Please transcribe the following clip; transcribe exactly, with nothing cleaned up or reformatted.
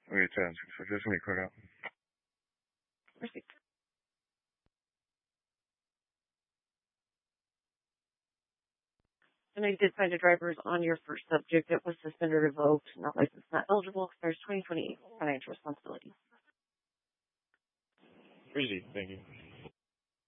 Okay, ten. So just let me clear out. Perfect. And I did find a driver's on your first subject that was suspended or revoked, not licensed, not eligible, expires twenty twenty-eight financial responsibility. Easy, thank you.